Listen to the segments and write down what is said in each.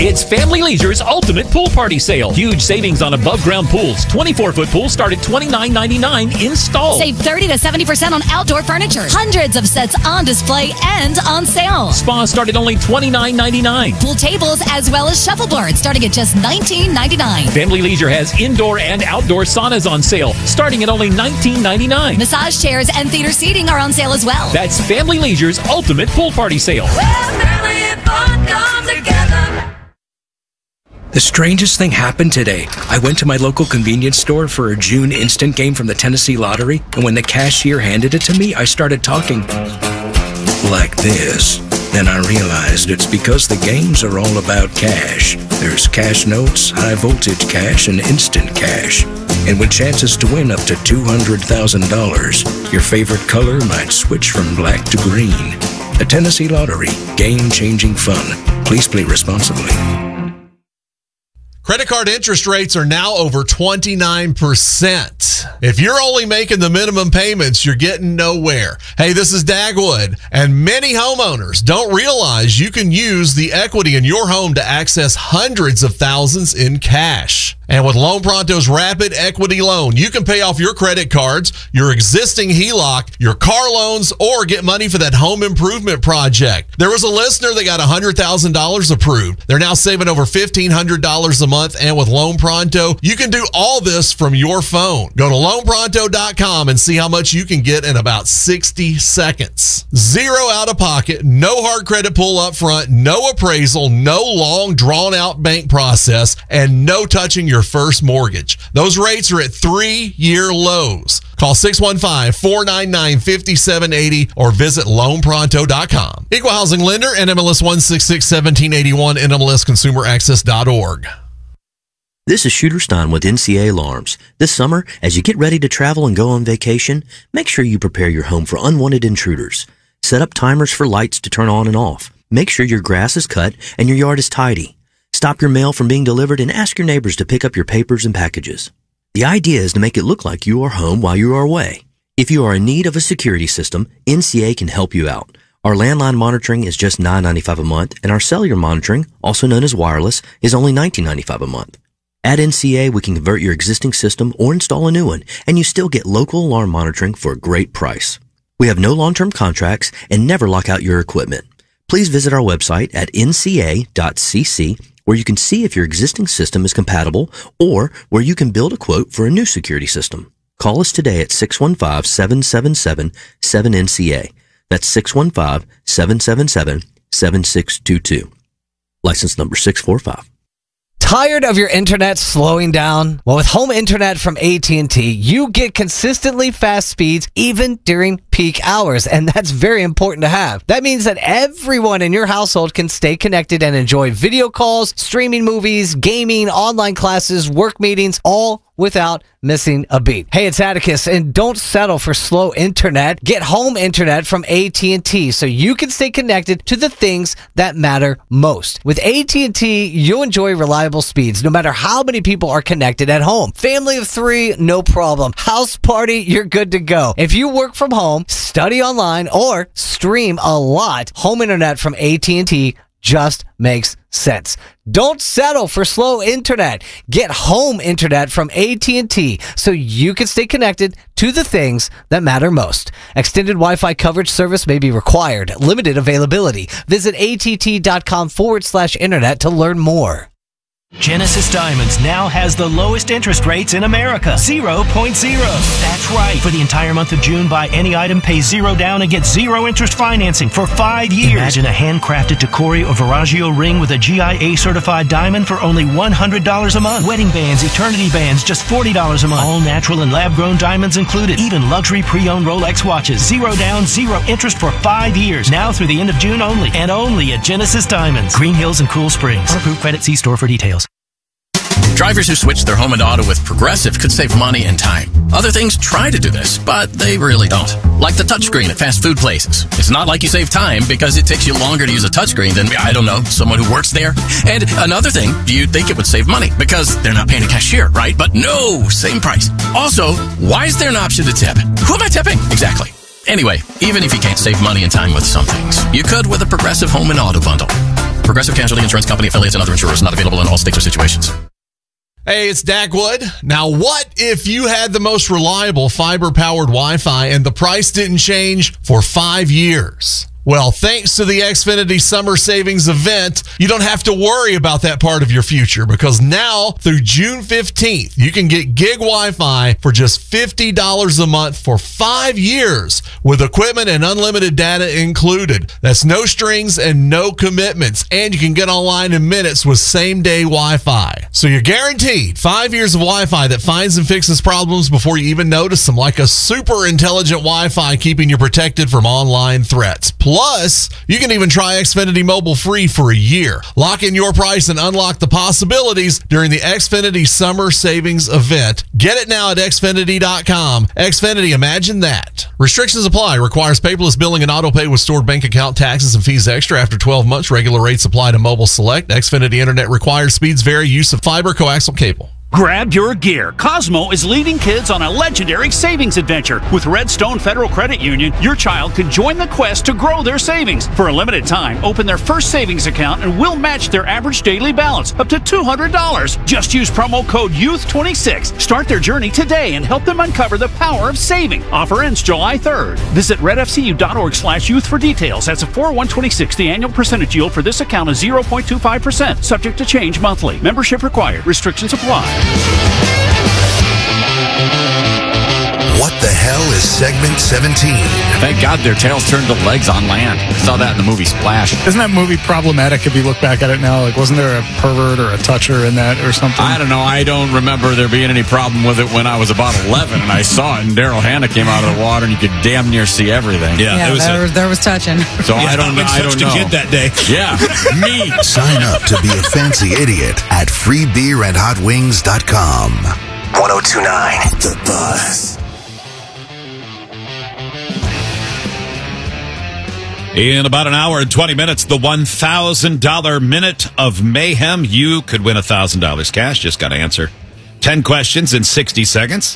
It's Family Leisure's Ultimate Pool Party Sale. Huge savings on above-ground pools. 24-foot pools start at $29.99 installed. Save 30 to 70% on outdoor furniture. Hundreds of sets on display and on sale. Spas start at only $29.99. Pool tables as well as shuffleboards starting at just $19.99. Family Leisure has indoor and outdoor saunas on sale starting at only $19.99. Massage chairs and theater seating are on sale as well. That's Family Leisure's Ultimate Pool Party Sale. Family and fun come together. The strangest thing happened today. I went to my local convenience store for a June instant game from the Tennessee Lottery, and when the cashier handed it to me, I started talking like this. Then I realized it's because the games are all about cash. There's cash notes, high voltage cash, and instant cash. And with chances to win up to $200,000, your favorite color might switch from black to green. The Tennessee Lottery, game-changing fun. Please play responsibly. Credit card interest rates are now over 29%. If you're only making the minimum payments, you're getting nowhere. Hey, this is Dagwood, and many homeowners don't realize you can use the equity in your home to access hundreds of thousands in cash. And with Loan Pronto's Rapid Equity Loan, you can pay off your credit cards, your existing HELOC, your car loans, or get money for that home improvement project. There was a listener that got $100,000 approved. They're now saving over $1,500 a month, and with Loan Pronto, you can do all this from your phone. Go to loanpronto.com and see how much you can get in about 60 seconds. Zero out of pocket, no hard credit pull up front, no appraisal, no long drawn out bank process, and no touching your first mortgage. Those rates are at 3-year lows. Call 615-499-5780 or visit loanpronto.com. Equal housing lender, NMLS 1661781, NMLSconsumeraccess.org. This is Shooter Stein with NCA Alarms. This summer, as you get ready to travel and go on vacation, make sure you prepare your home for unwanted intruders. Set up timers for lights to turn on and off. Make sure your grass is cut and your yard is tidy. Stop your mail from being delivered and ask your neighbors to pick up your papers and packages. The idea is to make it look like you are home while you are away. If you are in need of a security system, NCA can help you out. Our landline monitoring is just $9.95 a month, and our cellular monitoring, also known as wireless, is only $19.95 a month. At NCA, we can convert your existing system or install a new one, and you still get local alarm monitoring for a great price. We have no long-term contracts and never lock out your equipment. Please visit our website at nca.cc, where you can see if your existing system is compatible or where you can build a quote for a new security system. Call us today at 615-777-7NCA. That's 615-777-7622. License number 645. Tired of your internet slowing down? Well, with home internet from AT&T, you get consistently fast speeds even during peak hours, and that's very important to have. That means that everyone in your household can stay connected and enjoy video calls, streaming movies, gaming, online classes, work meetings, all without missing a beat. Hey, it's Atticus, and don't settle for slow internet. Get home internet from AT&T so you can stay connected to the things that matter most. With AT&T, you'll enjoy reliable speeds no matter how many people are connected at home. Family of 3, no problem. House party, you're good to go. If you work from home, study online, or stream a lot, home internet from AT&T just makes sense. Don't settle for slow internet. Get home internet from AT&T so you can stay connected to the things that matter most. Extended Wi-Fi coverage service may be required. Limited availability. Visit att.com/internet to learn more. Genesis Diamonds now has the lowest interest rates in America, 0.0. That's right. For the entire month of June, buy any item, pay $0 down, and get 0 interest financing for 5 years. Imagine a handcrafted Tacori or Veragio ring with a GIA certified diamond for only $100 a month. Wedding bands, eternity bands, just $40 a month. All natural and lab-grown diamonds included. Even luxury pre-owned Rolex watches. 0 down, 0 interest for 5 years. Now through the end of June only. And only at Genesis Diamonds. Green Hills and Cool Springs. For approved credit, see store for details. Drivers who switch their home and auto with Progressive could save money and time. Other things try to do this, but they really don't. Like the touchscreen at fast food places. It's not like you save time because it takes you longer to use a touchscreen than, I don't know, someone who works there. And another thing, you'd think it would save money because they're not paying a cashier, right? But no, same price. Also, why is there an option to tip? Who am I tipping? Exactly. Anyway, even if you can't save money and time with some things, you could with a Progressive home and auto bundle. Progressive Casualty Insurance Company, affiliates, and other insurers. Not available in all states or situations. Hey, it's Dagwood. Now, what if you had the most reliable fiber-powered Wi-Fi and the price didn't change for 5 years? Well, thanks to the Xfinity Summer Savings Event, you don't have to worry about that part of your future, because now through June 15th, you can get gig Wi-Fi for just $50 a month for 5 years with equipment and unlimited data included. That's no strings and no commitments, and you can get online in minutes with same-day Wi-Fi. So you're guaranteed 5 years of Wi-Fi that finds and fixes problems before you even notice them, like a super intelligent Wi-Fi keeping you protected from online threats. Plus, you can even try Xfinity Mobile free for a year. Lock in your price and unlock the possibilities during the Xfinity Summer Savings Event. Get it now at Xfinity.com. Xfinity, imagine that. Restrictions apply. Requires paperless billing and auto pay with stored bank account, taxes, and fees extra. After 12 months, regular rates apply to Mobile Select. Xfinity Internet requires speeds vary. Use of fiber coaxial cable. Grab your gear. Cosmo is leading kids on a legendary savings adventure. With Redstone Federal Credit Union, your child can join the quest to grow their savings. For a limited time, open their first savings account and we'll match their average daily balance up to $200. Just use promo code YOUTH26. Start their journey today and help them uncover the power of saving. Offer ends July 3rd. Visit redfcu.org/youth for details. That's a 4/126. The annual percentage yield for this account is 0.25%. Subject to change monthly. Membership required. Restrictions apply. What the hell is segment 17? Thank God their tails turned to legs on land. Saw that in the movie Splash. Isn't that movie problematic if you look back at it now? Like, wasn't there a pervert or a toucher in that or something? I don't know. I don't remember there being any problem with it when I was about 11 and I saw it and Daryl Hannah came out of the water and you could damn near see everything. Yeah, there was touching. So I don't know. I don't know. Kid that day. Yeah, me. Sign up to be a fancy idiot at freebeerandhotwings.com. 1029 The Buzz. In about an hour and 20 minutes, the $1,000 Minute of Mayhem. You could win $1,000 cash. Just got to answer 10 questions in 60 seconds.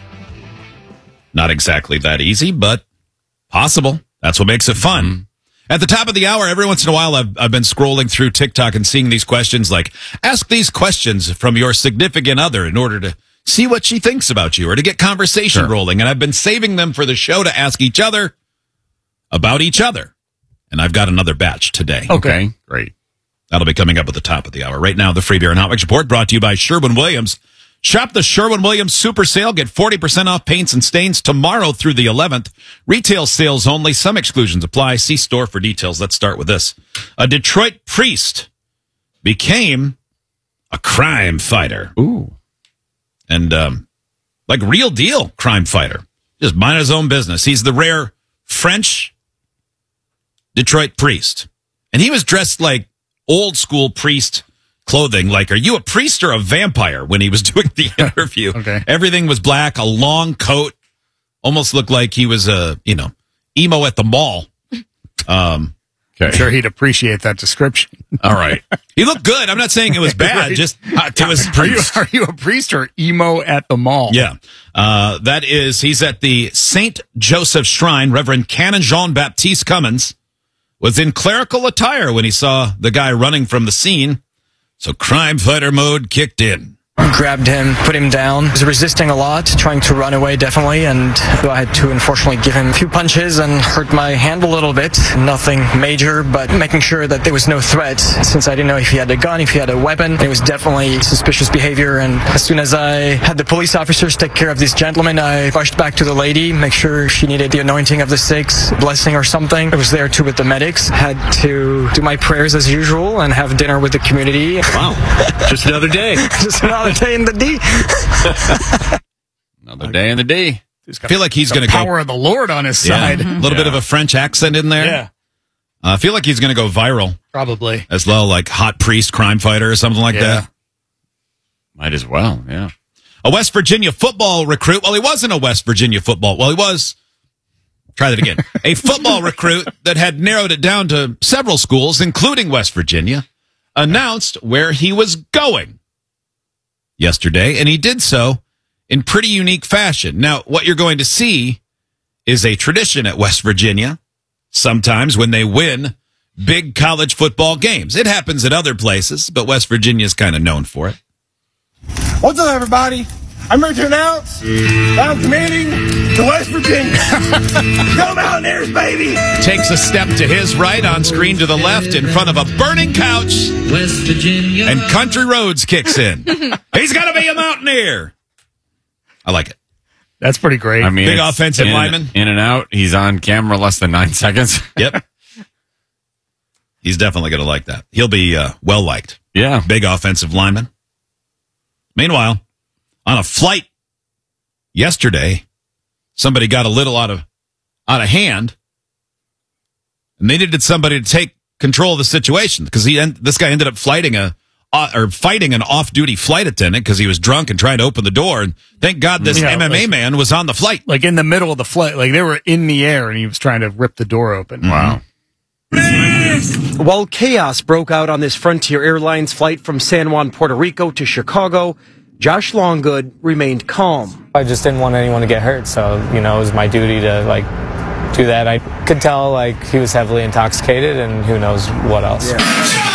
Not exactly that easy, but possible. That's what makes it fun. Mm-hmm. At the top of the hour, every once in a while, I've been scrolling through TikTok and seeing these questions like, ask these questions from your significant other in order to see what she thinks about you or to get conversation rolling. And I've been saving them for the show to ask each other about each other. And I've got another batch today. Okay, great. That'll be coming up at the top of the hour. Right now, the Free Beer and Hot Wings Report brought to you by Sherwin-Williams. Shop the Sherwin-Williams Super Sale. Get 40% off paints and stains tomorrow through the 11th. Retail sales only. Some exclusions apply. See store for details. Let's start with this. A Detroit priest became a crime fighter. Ooh. And, like real deal crime fighter. Just mind his own business. He's the rare French Detroit priest. And he was dressed like old school priest clothing. Like, are you a priest or a vampire when he was doing the interview? Okay. Everything was black, a long coat. Almost looked like he was emo at the mall. I'm sure he'd appreciate that description. All right. He looked good. I'm not saying it was bad. Right. Just it was priest. Are you a priest or emo at the mall? Yeah. He's at the St. Joseph Shrine. Reverend Canon Jean-Baptiste Cummins was in clerical attire when he saw the guy running from the scene. So crime fighter mode kicked in. Grabbed him, put him down. He was resisting a lot, trying to run away, definitely, and I had to unfortunately give him a few punches and hurt my hand a little bit. Nothing major, but making sure that there was no threat, since I didn't know if he had a gun, if he had a weapon. It was definitely suspicious behavior, and as soon as I had the police officers take care of this gentleman, I rushed back to the lady, make sure she needed the anointing of the six, blessing or something. I was there too with the medics. Had to do my prayers as usual and have dinner with the community. Wow. Just another day. Just another day in the D. Another day in the D. I feel like he's going to go. Power of the Lord on his side. A little bit of a French accent in there. Yeah. I feel like he's going to go viral. Probably. As well, like hot priest, crime fighter, or something like that. Might as well, yeah. A West Virginia football recruit. Well, he wasn't a West Virginia football. Well, he was. Try that again. A football recruit that had narrowed it down to several schools, including West Virginia, announced where he was going yesterday, and he did so in pretty unique fashion. Now, what you're going to see is a tradition at West Virginia. Sometimes when they win big college football games. It happens at other places, but West Virginia is kind of known for it. What's up, everybody? I'm ready to announce I'm committing to West Virginia. Go Mountaineers, baby! Takes a step to his right, on screen to the left, in front of a burning couch. West Virginia. And Country Roads kicks in. He's got to be a Mountaineer. I like it. That's pretty great. I mean, big offensive lineman. In and out. He's on camera less than 9 seconds. Yep. He's definitely going to like that. He'll be well-liked. Yeah. Big offensive lineman. Meanwhile, on a flight yesterday, somebody got a little out of hand, and they needed somebody to take control of the situation because this guy ended up fighting an off-duty flight attendant because he was drunk and trying to open the door. And thank God this MMA man was on the flight, like in the middle of the flight, like they were in the air, and he was trying to rip the door open. Mm-hmm. Wow. While chaos broke out on this Frontier Airlines flight from San Juan, Puerto Rico to Chicago, Josh Longgood remained calm. I just didn't want anyone to get hurt, so, it was my duty to, do that. I could tell, he was heavily intoxicated, and who knows what else. Yeah.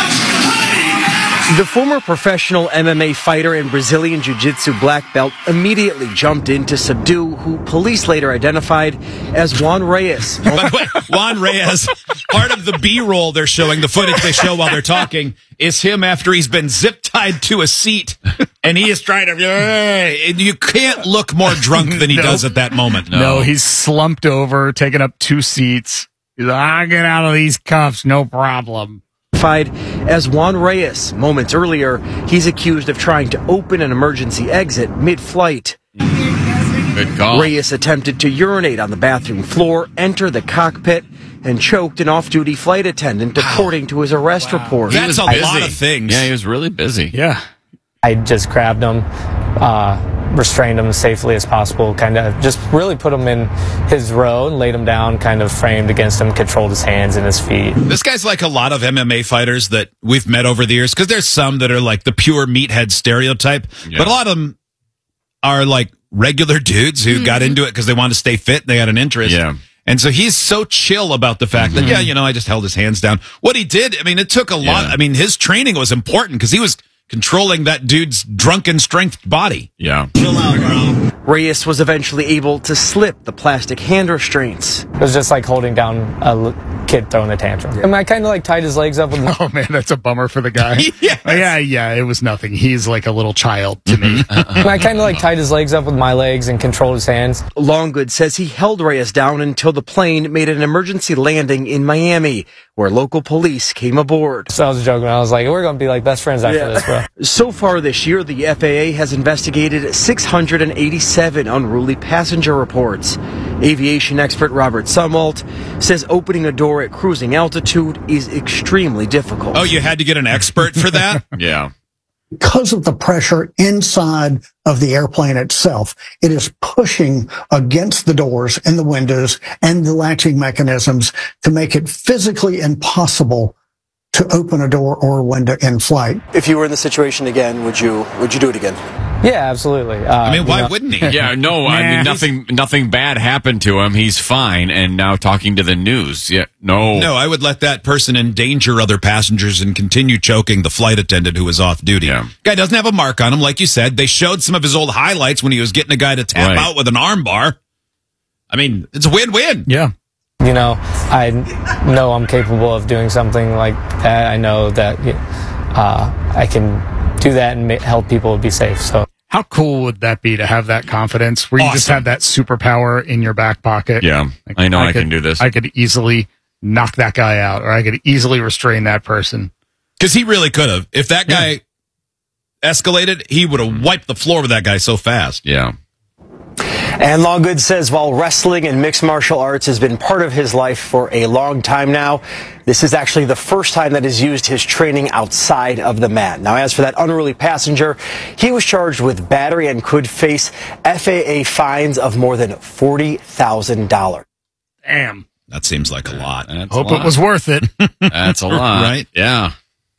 The former professional MMA fighter and Brazilian Jiu-Jitsu black belt immediately jumped in to subdue who police later identified as Juan Reyes. By the way, Juan Reyes, part of the B-roll they're showing, the footage they show while they're talking, is him after he's been zip-tied to a seat, and he is trying to... You can't look more drunk than he does at that moment. No, he's slumped over, taking up 2 seats. He's like, I'll get out of these cuffs, no problem. As Juan Reyes. Moments earlier, he's accused of trying to open an emergency exit mid-flight. Good call. Reyes attempted to urinate on the bathroom floor, enter the cockpit, and choked an off-duty flight attendant, according to his arrest report. That's a lot of things. Yeah, he was really busy. Yeah. I just grabbed him, restrained him as safely as possible, kind of just really put him in his row and laid him down, kind of framed against him, controlled his hands and his feet. This guy's like a lot of MMA fighters that we've met over the years, because there's some that are like the pure meathead stereotype, but a lot of them are like regular dudes who got into it because they wanted to stay fit, they had an interest. Yeah. And so he's so chill about the fact that, I just held his hands down. What he did, it took a lot. His training was important because he was controlling that dude's drunken strength body. Yeah. Chill out, bro. Reyes was eventually able to slip the plastic hand restraints. It was just like holding down a kid throwing a tantrum. I kind of tied his legs up with... Oh man, that's a bummer for the guy. Yes. Yeah, it was nothing. He's like a little child to me. I kind of tied his legs up with my legs and controlled his hands. Longgood says he held Reyes down until the plane made an emergency landing in Miami, where local police came aboard. So I was joking. I was like, we're going to be like best friends after this, bro. So far this year, the FAA has investigated 687 unruly passenger reports. Aviation expert Robert Sumwalt says opening a door at cruising altitude is extremely difficult. Oh, you had to get an expert for that? Yeah. Because of the pressure inside of the airplane itself, it is pushing against the doors and the windows and the latching mechanisms to make it physically impossible to open a door or a window in flight. If you were in the situation again, would you do it again? Yeah, absolutely. Why wouldn't he? Yeah, no, nothing bad happened to him. He's fine. And now talking to the news. Yeah, no. No, I would let that person endanger other passengers and continue choking the flight attendant who was off duty. Yeah. Guy doesn't have a mark on him, like you said. They showed some of his old highlights when he was getting a guy to tap out with an arm bar. It's a win-win. Yeah. I know I'm capable of doing something like that. I know that I can do that and help people be safe. So, how cool would that be to have that confidence where you just have that superpower in your back pocket? Yeah, I know I can do this. I could easily knock that guy out, or I could easily restrain that person. Because he really could have. If that guy escalated, he would have wiped the floor with that guy so fast. Yeah. And Longgood says while wrestling and mixed martial arts has been part of his life for a long time now, this is actually the first time that he's used his training outside of the mat. Now, as for that unruly passenger, he was charged with battery and could face FAA fines of more than $40,000. Damn. That seems like a lot. Hope it was worth it. That's a lot. Right? Yeah.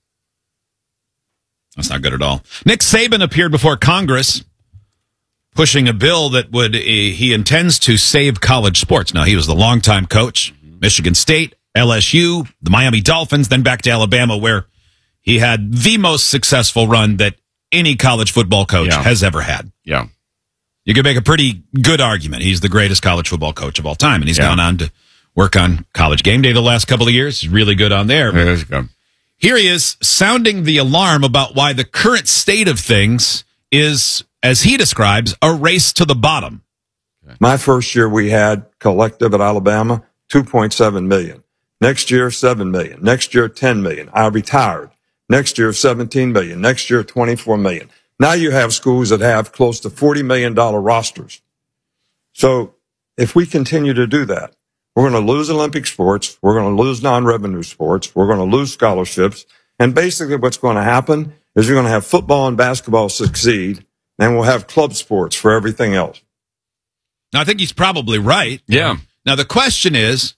That's not good at all. Nick Saban appeared before Congress pushing a bill that he intends to save college sports. Now, he was the longtime coach, Michigan State, LSU, the Miami Dolphins, then back to Alabama, where he had the most successful run that any college football coach has ever had. Yeah. You could make a pretty good argument. He's the greatest college football coach of all time, and he's gone on to work on College Game Day the last couple of years. He's really good on there. Here he is sounding the alarm about why the current state of things is, as he describes, a race to the bottom. My first year we had collective at Alabama, 2.7 million. Next year, 7 million. Next year, 10 million. I retired. Next year, 17 million. Next year, 24 million. Now you have schools that have close to $40 million rosters. So if we continue to do that, we're going to lose Olympic sports. We're going to lose non-revenue sports. We're going to lose scholarships. And basically what's going to happen is you're going to have football and basketball succeed, and we'll have club sports for everything else. Now, I think he's probably right. Yeah. Now, the question is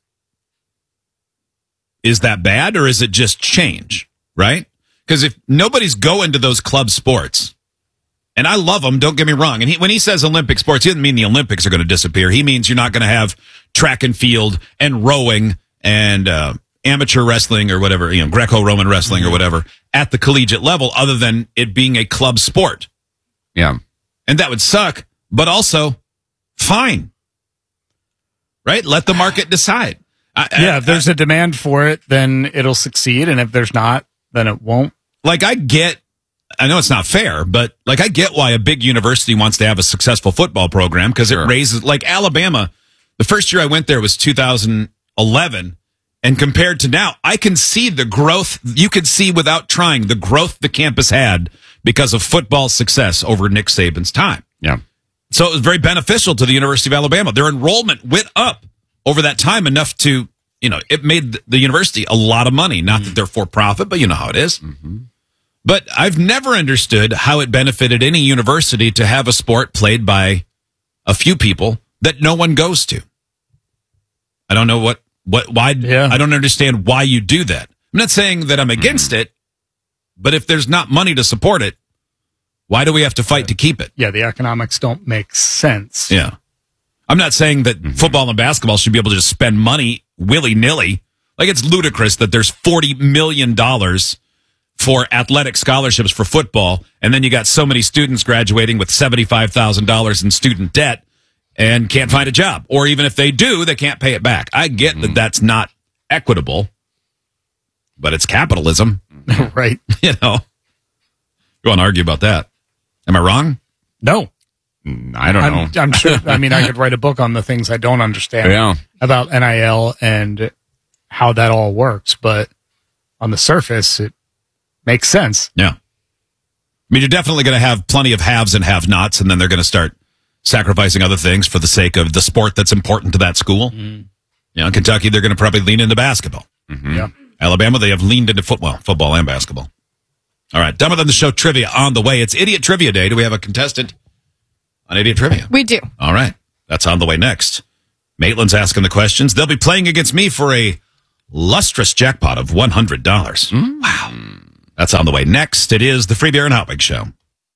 that bad or is it just change, right? Because if nobody's going to those club sports, and I love them, don't get me wrong. And when he says Olympic sports, he doesn't mean the Olympics are going to disappear. He means you're not going to have track and field and rowing and amateur wrestling or whatever, Greco-Roman wrestling or whatever at the collegiate level other than it being a club sport. Yeah. And that would suck, but also fine. Right? Let the market decide. If there's a demand for it, then it'll succeed. And if there's not, then it won't. Like, I know it's not fair, but like I get why a big university wants to have a successful football program because it raises, like Alabama, the first year I went there was 2011. And compared to now, I can see the growth. You could see without trying the growth the campus had because of football success over Nick Saban's time. Yeah. So it was very beneficial to the University of Alabama. Their enrollment went up over that time enough to, it made the university a lot of money. Not that they're for profit, but you know how it is. Mm-hmm. But I've never understood how it benefited any university to have a sport played by a few people that no one goes to. I don't know why. I don't understand why you do that. I'm not saying that I'm against it, but if there's not money to support it, why do we have to fight to keep it? Yeah, the economics don't make sense. Yeah. I'm not saying that football and basketball should be able to just spend money willy-nilly. Like, it's ludicrous that there's $40 million for athletic scholarships for football, and then you got so many students graduating with $75,000 in student debt and can't find a job. Or even if they do, they can't pay it back. I get that that's not equitable, but it's capitalism. Right. You want to argue about that. Am I wrong? No. I don't know. I'm sure. I mean, I could write a book on the things I don't understand about NIL and how that all works, but on the surface, it makes sense. Yeah. I mean, you're definitely going to have plenty of haves and have-nots, and then they're going to start sacrificing other things for the sake of the sport that's important to that school. In Kentucky, they're going to probably lean into basketball. Yeah. Alabama, they have leaned into football and basketball. All right, Dumber Than the Show trivia on the way. It's Idiot Trivia Day. Do we have a contestant on Idiot Trivia? We do. All right, that's on the way next. Maitland's asking the questions. They'll be playing against me for a lustrous jackpot of $100. Wow. That's on the way next. It is the Free Beer and Hot Wings Show.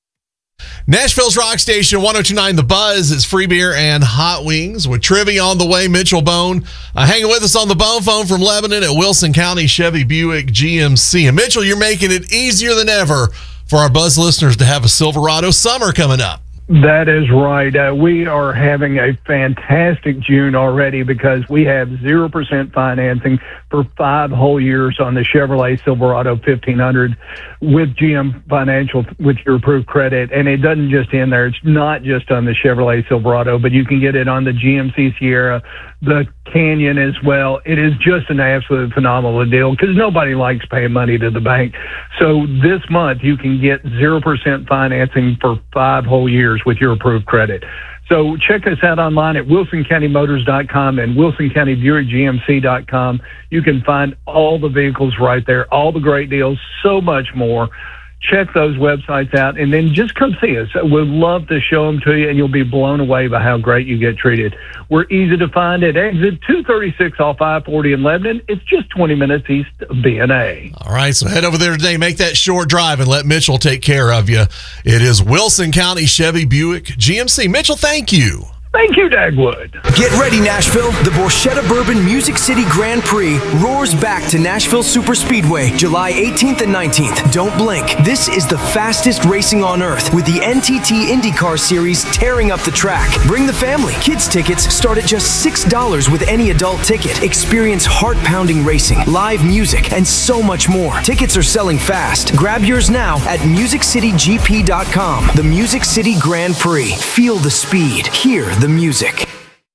Nashville's Rock Station 102.9 The Buzz is Free Beer and Hot Wings with trivia on the way. Mitchell Bone hanging with us on the bone phone from Lebanon at Wilson County Chevy Buick GMC. And Mitchell, you're making it easier than ever for our Buzz listeners to have a Silverado summer coming up. That is right. We are having a fantastic June already because we have 0% financing for 5 whole years on the Chevrolet Silverado 1500 with GM Financial with your approved credit. And it doesn't just end there. It's not just on the Chevrolet Silverado, but you can get it on the GMC Sierra, the Canyon as well. It is just an absolute phenomenal deal because nobody likes paying money to the bank. So this month you can get 0% financing for 5 whole years with your approved credit. So check us out online at WilsonCountyMotors.com and WilsonCountyBuickGMC.com. You can find all the vehicles right there, all the great deals, so much more. Check those websites out, and then just come see us. We'd love to show them to you, and you'll be blown away by how great you get treated. We're easy to find at exit 236 off I-40 in Lebanon. It's just 20 minutes east of B&A. All right, so head over there today, make that short drive, and let Mitchell take care of you. It is Wilson County Chevy Buick GMC. Mitchell, thank you. Thank you, Dagwood. Get ready, Nashville. The Borchetta Bourbon Music City Grand Prix roars back to Nashville Superspeedway, July 18th and 19th. Don't blink. This is the fastest racing on earth, with the NTT IndyCar Series tearing up the track. Bring the family. Kids tickets start at just $6 with any adult ticket. Experience heart-pounding racing, live music, and so much more. Tickets are selling fast. Grab yours now at MusicCityGP.com. The Music City Grand Prix. Feel the speed. Hear the music.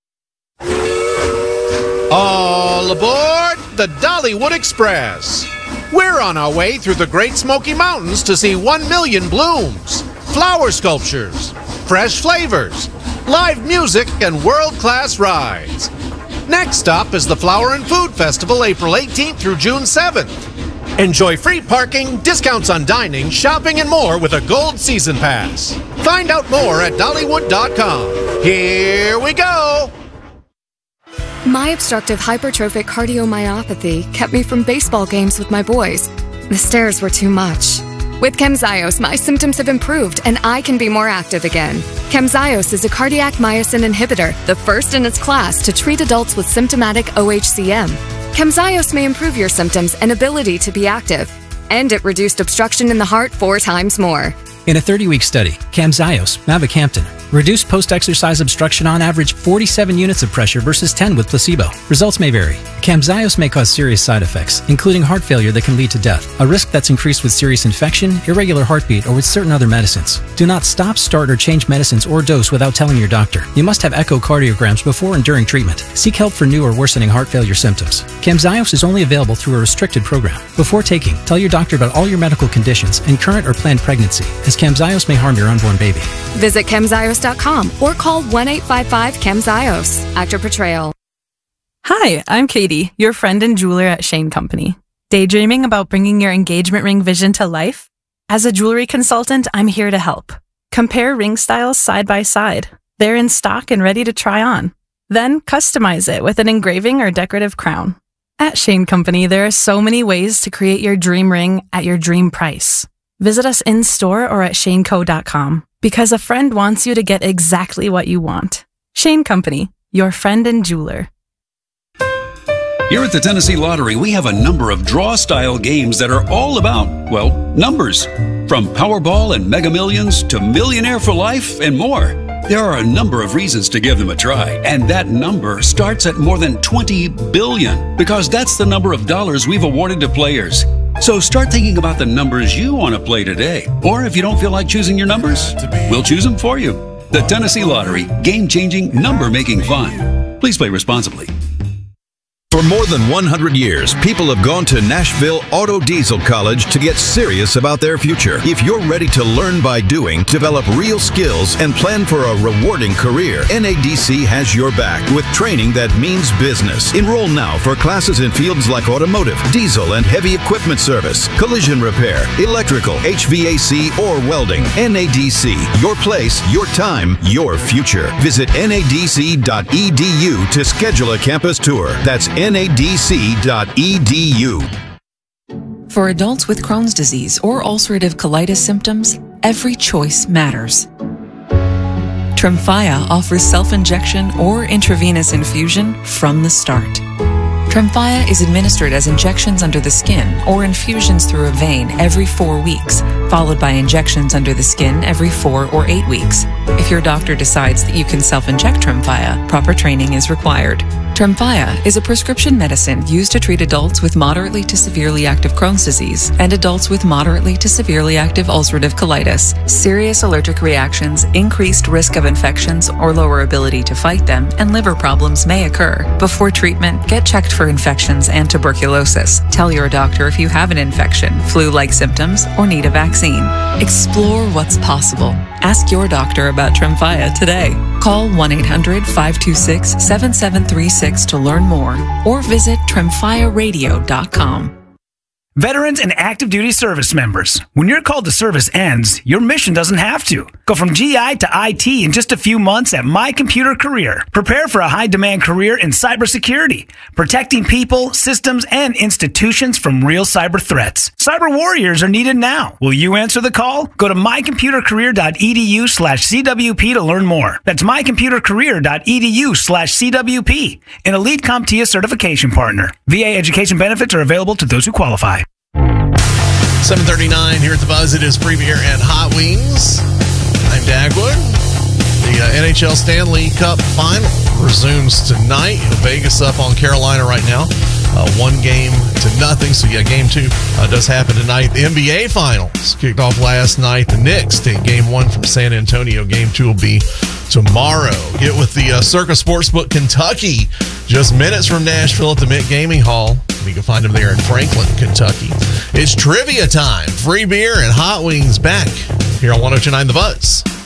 All aboard the Dollywood Express. We're on our way through the Great Smoky Mountains to see 1 million blooms, flower sculptures, fresh flavors, live music, and world-class rides. Next stop is the Flower and Food Festival, April 18th through June 7th. Enjoy free parking, discounts on dining, shopping, and more with a Gold Season Pass. Find out more at Dollywood.com. Here we go! My obstructive hypertrophic cardiomyopathy kept me from baseball games with my boys. The stairs were too much. With Camzyos, my symptoms have improved and I can be more active again. Camzyos is a cardiac myosin inhibitor, the first in its class to treat adults with symptomatic OHCM. Camzyos may improve your symptoms and ability to be active, and it reduced obstruction in the heart 4 times more. In a 30-week study, Camzyos, mavacamten, reduced post-exercise obstruction on average 47 units of pressure versus 10 with placebo. Results may vary. Camzyos may cause serious side effects, including heart failure that can lead to death, a risk that's increased with serious infection, irregular heartbeat, or with certain other medicines. Do not stop, start, or change medicines or dose without telling your doctor. You must have echocardiograms before and during treatment. Seek help for new or worsening heart failure symptoms. Camzyos is only available through a restricted program. Before taking, tell your doctor about all your medical conditions and current or planned pregnancy, as Camzyos may harm your unborn baby. Visit Camzyos.com or call 1-855-CAMZYOS. Actor Portrayal. Hi, I'm Katie, your friend and jeweler at Shane Company. Daydreaming about bringing your engagement ring vision to life? As a jewelry consultant, I'm here to help. Compare ring styles side by side. They're in stock and ready to try on. Then customize it with an engraving or decorative crown. At Shane Company, there are so many ways to create your dream ring at your dream price. Visit us in-store or at shaneco.com, because a friend wants you to get exactly what you want. Shane Company, your friend and jeweler. Here at the Tennessee Lottery, we have a number of draw-style games that are all about, well, numbers. From Powerball and Mega Millions to Millionaire for Life and more. There are a number of reasons to give them a try, and that number starts at more than $20 billion, because that's the number of dollars we've awarded to players. So start thinking about the numbers you want to play today. Or if you don't feel like choosing your numbers, we'll choose them for you. The Tennessee Lottery, game-changing, number-making fun. Please play responsibly. For more than 100 years, people have gone to Nashville Auto Diesel College to get serious about their future. If you're ready to learn by doing, develop real skills, and plan for a rewarding career, NADC has your back with training that means business. Enroll now for classes in fields like automotive, diesel and heavy equipment service, collision repair, electrical, HVAC, or welding. NADC, your place, your time, your future. Visit nadc.edu to schedule a campus tour. That's nadc.edu. For adults with Crohn's disease or ulcerative colitis symptoms, every choice matters. Tremfya offers self-injection or intravenous infusion from the start. Tremfya is administered as injections under the skin or infusions through a vein every 4 weeks, followed by injections under the skin every 4 or 8 weeks. If your doctor decides that you can self-inject Tremfya, proper training is required. Tremfya is a prescription medicine used to treat adults with moderately to severely active Crohn's disease and adults with moderately to severely active ulcerative colitis. Serious allergic reactions, increased risk of infections or lower ability to fight them, and liver problems may occur. Before treatment, get checked for infections and tuberculosis. Tell your doctor if you have an infection, flu-like symptoms, or need a vaccine. Explore what's possible. Ask your doctor about Tremfya today. Call 1-800-526-7736 to learn more, or visit tremfyaradio.com. Veterans and active duty service members. When your call to service ends, your mission doesn't have to. Go from GI to IT in just a few months at My Computer Career. Prepare for a high-demand career in cybersecurity, protecting people, systems, and institutions from real cyber threats. Cyber warriors are needed now. Will you answer the call? Go to mycomputercareer.edu/CWP to learn more. That's mycomputercareer.edu/CWP, an elite CompTIA certification partner. VA education benefits are available to those who qualify. 7:39 here at the Buzz. It is Free Beer and Hot Wings. I'm Dagwood. The NHL Stanley Cup Final resumes tonight. Vegas up on Carolina right now, 1-0. So yeah, game 2 does happen tonight. The NBA Finals kicked off last night. The Knicks take game 1 from San Antonio. Game 2 will be tomorrow. Get with the Circa Sportsbook Kentucky, just minutes from Nashville at the Mint Gaming Hall. You can find them there in Franklin, Kentucky. It's trivia time. Free Beer and Hot Wings back here on 102.9 The Buzz.